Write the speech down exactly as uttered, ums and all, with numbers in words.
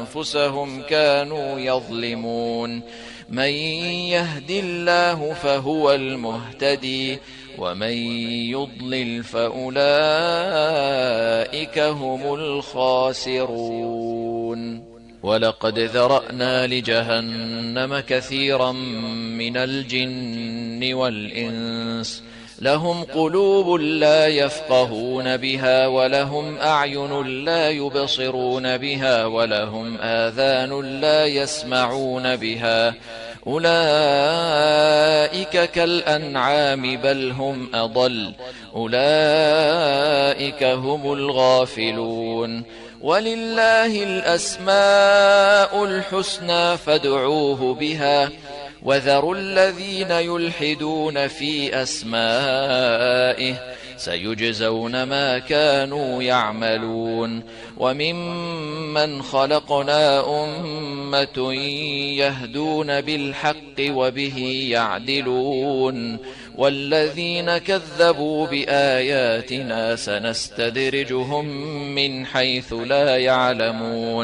أنفسهم كانوا يظلمون. من يهد الله فهو المهتدي ومن يضلل فأولئك هم الخاسرون. ولقد ذرأنا لجهنم كثيرا من الجن والإنس لهم قلوب لا يفقهون بها ولهم أعين لا يبصرون بها ولهم آذان لا يسمعون بها أولئك كالأنعام بل هم أضل أولئك هم الغافلون. ولله الأسماء الحسنى فادعوه بها وذروا الذين يلحدون في أسمائه سيجزون ما كانوا يعملون. وممن خلقنا أمة يهدون بالحق وبه يعدلون والذين كذبوا بآياتنا سنستدرجهم من حيث لا يعلمون.